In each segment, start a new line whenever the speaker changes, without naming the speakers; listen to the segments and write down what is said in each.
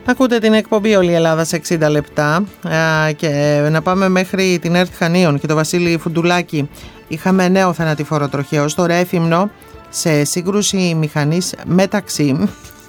Ακούτε την εκπομπή «Όλη η Ελλάδα σε 60 λεπτά» και να πάμε μέχρι την ΕΡΤ Χανίων και το Βασίλη Φουντουλάκη. Είχαμε νέο θανατηφόρο τροχαίο στο Ρέθυμνο σε σύγκρουση μηχανής μεταξύ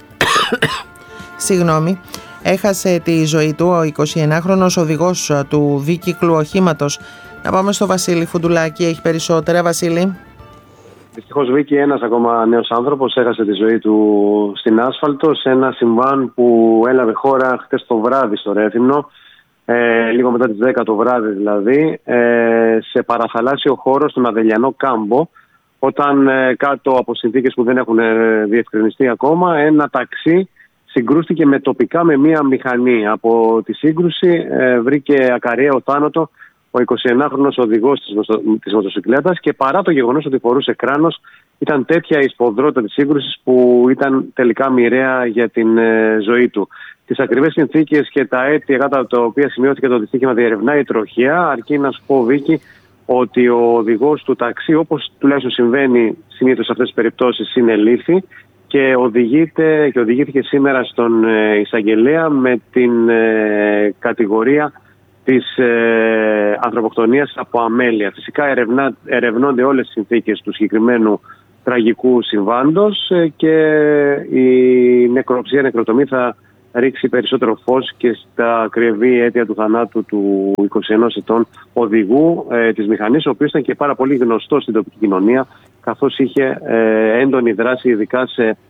έχασε τη ζωή του ο 29χρονος οδηγός του δίκυκλου οχήματος. Να πάμε στο Βασίλη Φουντουλάκη, έχει περισσότερα. Βασίλη.
Δυστυχώς, Βίκη, ένας ακόμα νέος άνθρωπος έχασε τη ζωή του στην άσφαλτο σε ένα συμβάν που έλαβε χώρα χτες το βράδυ στο Ρέθυμνο, λίγο μετά τις 10 το βράδυ δηλαδή, σε παραθαλάσσιο χώρο στον Αδελιανό Κάμπο, όταν κάτω από συνθήκες που δεν έχουν διευκρινιστεί ακόμα, ένα ταξί συγκρούστηκε τοπικά με μία μηχανή. Από τη σύγκρουση βρήκε ακαριαίο θάνατο ο 29χρονος οδηγός της μοτοσυκλέτας, και παρά το γεγονός ότι φορούσε κράνος, ήταν τέτοια η σποδρότητα της σύγκρουσης που ήταν τελικά μοιραία για την ζωή του. Τις ακριβές συνθήκες και τα αίτια κατά τα οποία σημειώθηκε το δυστύχημα διερευνάει η τροχέα, αρκεί να σου πω, Βίκη, ότι ο οδηγός του ταξί, όπως τουλάχιστον συμβαίνει συνήθως σε αυτές τις περιπτώσεις, συνελήφθη και οδηγήθηκε σήμερα στον εισαγγελέα με την κατηγορία της ανθρωποκτονίας από αμέλεια. Φυσικά ερευνώνται όλες τις συνθήκες του συγκεκριμένου τραγικού συμβάντος και η νεκροτομή θα ρίξει περισσότερο φως και στα ακριβή αίτια του θανάτου του 21 ετών οδηγού της μηχανής, ο οποίος ήταν και πάρα πολύ γνωστός στην τοπική κοινωνία, καθώς είχε έντονη δράση ειδικά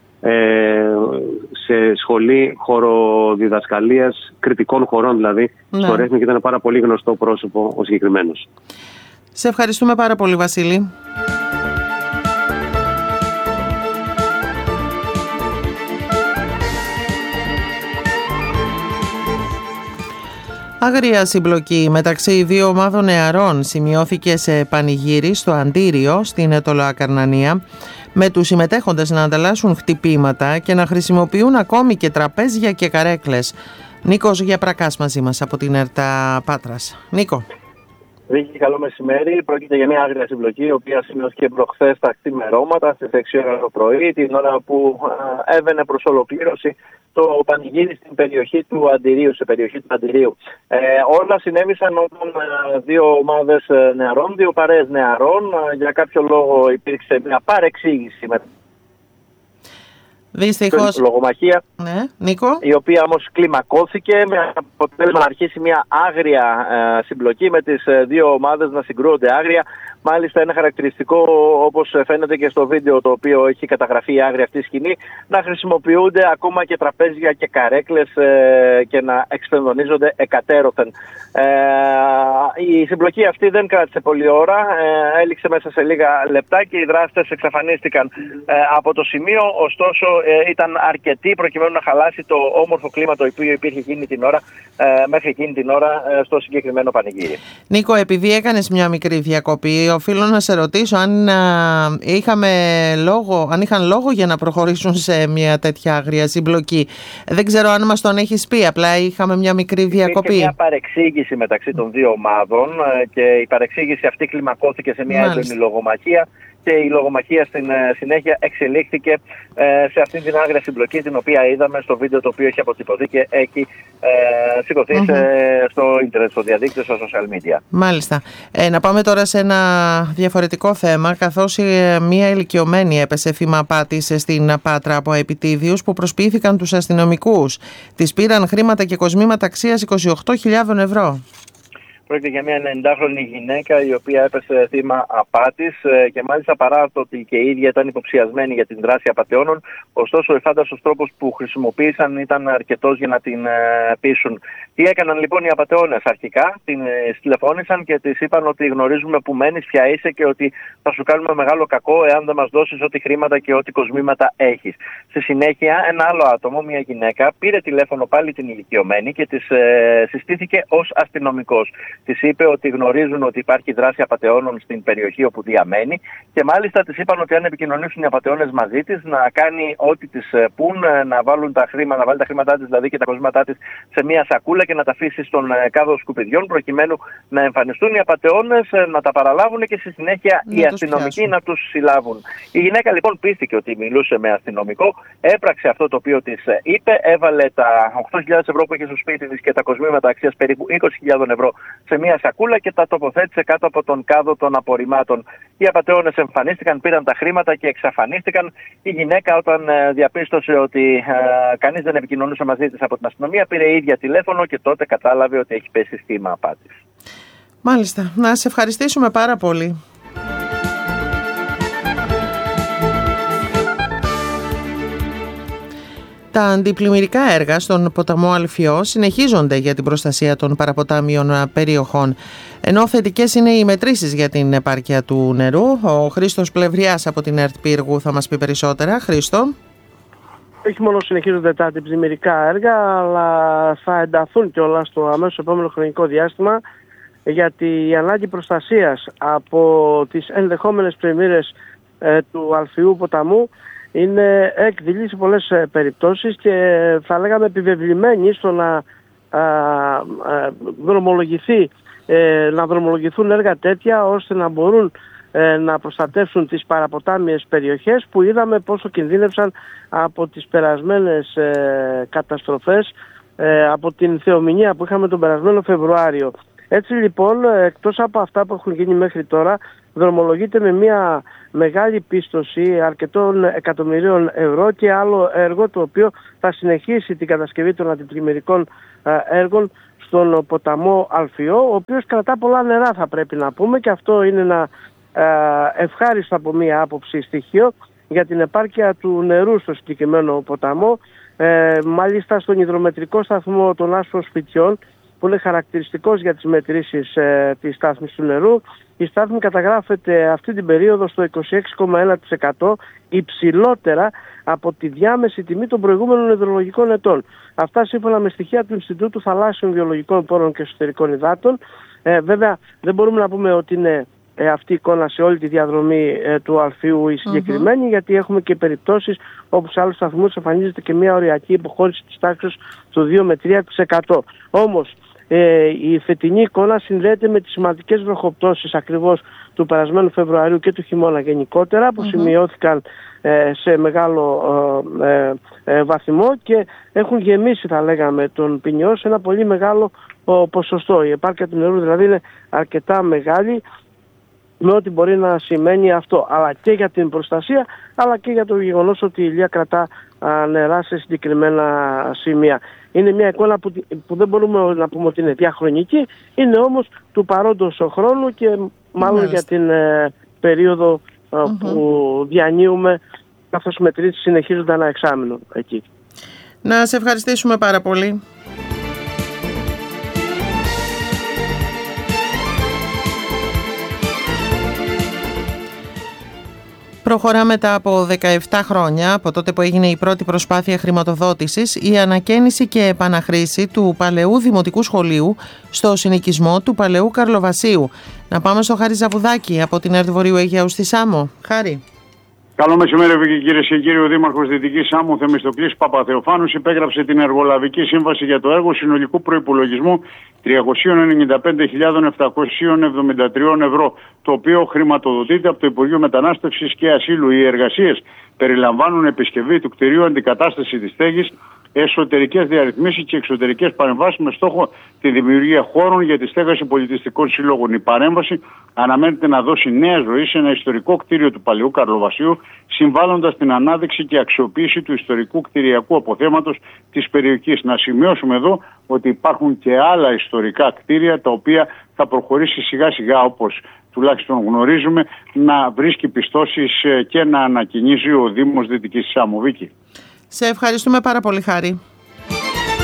σε σχολή χωροδιδασκαλίας, κριτικών χωρών δηλαδή, στο Ρέθυμνο, και ήταν ένα πάρα πολύ γνωστό πρόσωπο ο συγκεκριμένος.
Σε ευχαριστούμε πάρα πολύ, Βασίλη. Άγρια συμπλοκή μεταξύ δύο ομάδων νεαρών σημειώθηκε σε πανηγύρι στο Αντίριο στην Αιτωλοακαρνανία, με τους συμμετέχοντες να ανταλλάσσουν χτυπήματα και να χρησιμοποιούν ακόμη και τραπέζια και καρέκλες. Νίκος Γιαπρακάς μαζί μας από την ΕΡΤ Πάτρας. Νίκο.
Βίκη, καλό μεσημέρι. Πρόκειται για μια άγρια συμπλοκή, η οποία σημειώθηκε προχθές τα ξημερώματα, στις 6 ώρα το πρωί, την ώρα που έβαινε προς ολοκλήρωση το πανηγύρι στην περιοχή του Αντιρίου, όλα συνέβησαν όταν δύο ομάδες νεαρών, δύο παρέες νεαρών, για κάποιο λόγο υπήρξε μια παρεξήγηση με
δυστυχώς
λογομαχία,
Νίκο,
η οποία όμως κλιμακώθηκε με αποτέλεσμα να αρχίσει μια άγρια συμπλοκή με τις δύο ομάδες να συγκρούονται άγρια. Μάλιστα, ένα χαρακτηριστικό, όπως φαίνεται και στο βίντεο το οποίο έχει καταγραφεί η άγρια αυτή σκηνή, να χρησιμοποιούνται ακόμα και τραπέζια και καρέκλες και να εξφενδονίζονται εκατέρωθεν. Η συμπλοκή αυτή δεν κράτησε πολλή ώρα, έληξε μέσα σε λίγα λεπτά και οι δράστες εξαφανίστηκαν από το σημείο. Ωστόσο, ήταν αρκετοί προκειμένου να χαλάσει το όμορφο κλίμα το οποίο υπήρχε μέχρι εκείνη την ώρα στο συγκεκριμένο πανηγύρι.
Νίκο, επειδή έκανες μια μικρή διακοπή, οφείλω να σε ρωτήσω αν είχαν λόγο για να προχωρήσουν σε μια τέτοια άγρια συμπλοκή. Δεν ξέρω αν μας τον έχεις πει, απλά είχαμε μια μικρή διακοπή.
Υπήρχε μια παρεξήγηση μεταξύ των δύο ομάδων και η παρεξήγηση αυτή κλιμακώθηκε σε μια έντονη λογομαχία. Και η λογομαχία στην συνέχεια εξελίχθηκε σε αυτήν την άγρια συμπλοκή, την οποία είδαμε στο βίντεο το οποίο έχει αποτυπωθεί και έχει σηκωθεί στο ίντερνετ, στο διαδίκτυο, στα social media.
Μάλιστα. Να πάμε τώρα σε ένα διαφορετικό θέμα, καθώς μία ηλικιωμένη έπεσε θύμα απάτης στην Πάτρα από επιτίδιους που προσποιήθηκαν τους αστυνομικούς. Της πήραν χρήματα και κοσμήματα αξίας 28.000 ευρώ.
Πρόκειται για μια 90χρονη γυναίκα η οποία έπεσε θύμα απάτης και μάλιστα παρά το ότι και η ίδια ήταν υποψιασμένη για την δράση απατεώνων, ωστόσο ο εφάνταστος τρόπος που χρησιμοποίησαν ήταν αρκετός για να την πείσουν. Τι έκαναν λοιπόν οι απατεώνες? Αρχικά την τηλεφώνησαν και της είπαν ότι γνωρίζουμε που μένεις, ποια είσαι και ότι θα σου κάνουμε μεγάλο κακό εάν δεν μας δώσεις ό,τι χρήματα και ό,τι κοσμήματα έχεις. Στη συνέχεια ένα άλλο άτομο, μια γυναίκα, πήρε τηλέφωνο πάλι την ηλικιωμένη και της συστήθηκε ως αστυνομικός. Της είπε ότι γνωρίζουν ότι υπάρχει δράση απατεώνων στην περιοχή όπου διαμένει και μάλιστα της είπαν ότι αν επικοινωνήσουν οι απατεώνες μαζί της, να κάνει ό,τι της πουν, να βάλει τα χρήματά της δηλαδή και τα κοσμήματά της σε μια σακούλα και να τα αφήσει στον κάδο σκουπιδιών, προκειμένου να εμφανιστούν οι απατεώνες, να τα παραλάβουν και στη συνέχεια οι αστυνομικοί να τους συλλάβουν. Η γυναίκα λοιπόν πίστηκε ότι μιλούσε με αστυνομικό, έπραξε αυτό το οποίο της είπε, έβαλε τα 8.000 ευρώ που είχε στο σπίτι της και τα κοσμήματα αξίας περίπου 20.000 ευρώ σε μια σακούλα και τα τοποθέτησε κάτω από τον κάδο των απορριμμάτων. Οι απατεώνες εμφανίστηκαν, πήραν τα χρήματα και εξαφανίστηκαν. Η γυναίκα, όταν διαπίστωσε ότι κανείς δεν επικοινωνούσε μαζί της από την αστυνομία, πήρε η ίδια τηλέφωνο και τότε κατάλαβε ότι έχει πέσει θύμα απάτης.
Μάλιστα. Να σε ευχαριστήσουμε πάρα πολύ. Τα αντιπλημμυρικά έργα στον ποταμό Αλφιό συνεχίζονται για την προστασία των παραποτάμιων περιοχών. Ενώ θετικές είναι οι μετρήσεις για την επάρκεια του νερού. Ο Χρήστος Πλευριάς από την ΕΡΤ Πύργου θα μας πει περισσότερα. Χρήστο.
Όχι μόνο συνεχίζονται τα αντιπλημμυρικά έργα, αλλά θα ενταθούν κιόλας στο αμέσως επόμενο χρονικό διάστημα, γιατί η ανάγκη προστασίας από τις ενδεχόμενες πλημμύρες του Αλφιού ποταμού είναι έκδηλη σε πολλές περιπτώσεις και θα λέγαμε επιβεβλημένη στο να δρομολογηθούν έργα τέτοια ώστε να μπορούν να προστατεύσουν τις παραποτάμιες περιοχές που είδαμε πόσο κινδύνευσαν από τις περασμένες καταστροφές, από την θεομηνία που είχαμε τον περασμένο Φεβρουάριο. Έτσι λοιπόν, εκτός από αυτά που έχουν γίνει μέχρι τώρα, δρομολογείται με μια μεγάλη πίστοση αρκετών εκατομμυρίων ευρώ και άλλο έργο το οποίο θα συνεχίσει την κατασκευή των αντιπλημμυρικών έργων στον ποταμό Αλφιό, ο οποίος κρατά πολλά νερά, θα πρέπει να πούμε, και αυτό είναι ένα ευχάριστο από μία άποψη στοιχείο για την επάρκεια του νερού στο συγκεκριμένο ποταμό. Μάλιστα στον υδρομετρικό σταθμό των Άσπρων Σπιτιών, που είναι χαρακτηριστικός για τις μετρήσεις της στάθμης του νερού, η στάθμη καταγράφεται αυτή την περίοδο στο 26,1%, υψηλότερα από τη διάμεση τιμή των προηγούμενων υδρολογικών ετών. Αυτά σύμφωνα με στοιχεία του Ινστιτούτου Θαλάσσιων Βιολογικών Πόρων και Εσωτερικών Υδάτων. Βέβαια δεν μπορούμε να πούμε ότι είναι αυτή η εικόνα σε όλη τη διαδρομή του Αλφιού η συγκεκριμένη, γιατί έχουμε και περιπτώσεις όπου σε άλλους σταθμούς εμφανίζεται και μια οριακή υποχώρηση της τάξης του 2 με 3%. Όμως η φετινή εικόνα συνδέεται με τις σημαντικές βροχοπτώσεις ακριβώς του περασμένου Φεβρουαρίου και του χειμώνα γενικότερα, που σημειώθηκαν σε μεγάλο βαθμό και έχουν γεμίσει, θα λέγαμε, τον ποινιό σε ένα πολύ μεγάλο ποσοστό. Η επάρκεια του νερού δηλαδή είναι αρκετά μεγάλη, με ό,τι μπορεί να σημαίνει αυτό, αλλά και για την προστασία, αλλά και για το γεγονός ότι η Ηλία κρατά νερά σε συγκεκριμένα σημεία. Είναι μια εικόνα που δεν μπορούμε να πούμε ότι είναι διαχρονική, είναι όμως του παρόντος χρόνου και μάλλον για την περίοδο που διανύουμε, καθώς οι μετρήσεις συνεχίζονται ένα εξάμηνο εκεί.
Να σε ευχαριστήσουμε πάρα πολύ. Προχωρά μετά από 17 χρόνια, από τότε που έγινε η πρώτη προσπάθεια χρηματοδότησης, η ανακαίνιση και επαναχρήση του παλαιού δημοτικού σχολείου στο συνοικισμό του παλαιού Καρλοβασίου. Να πάμε στο Χάρη Ζαβουδάκη από την ΕΡΤ Βορείου Αιγαίου στη Σάμο. Χάρη.
Καλό μεσημέρι, κυρίες και κύριοι. Ο Δήμαρχος Δυτικής Σάμου, Θεμιστοκλής Παπαθεοφάνους, υπέγραψε την εργολαβική σύμβαση για το έργο συνολικού προϋπολογισμού 395.773 ευρώ, το οποίο χρηματοδοτείται από το Υπουργείο Μετανάστευσης και Ασύλου. Οι εργασίες περιλαμβάνουν επισκευή του κτηρίου, αντικατάσταση της στέγης, εσωτερικές διαρρυθμίσεις και εξωτερικές παρεμβάσεις με στόχο τη δημιουργία χώρων για τη στέγαση πολιτιστικών συλλόγων. Η παρέμβαση αναμένεται να δώσει νέα ζωή σε ένα ιστορικό κτίριο του παλαιού Καρλοβασίου, συμβάλλοντας στην ανάδειξη και αξιοποίηση του ιστορικού κτηριακού αποθέματος της περιοχής. Να σημειώσουμε εδώ ότι υπάρχουν και άλλα ιστορικά κτίρια, τα οποία θα προχωρήσει σιγά σιγά, όπως τουλάχιστον γνωρίζουμε, να βρίσκει πιστώσεις και να ανακοινίζει ο Δήμος Δυτικής Σάμου. Βίκη.
Σε ευχαριστούμε πάρα πολύ, Χάρη.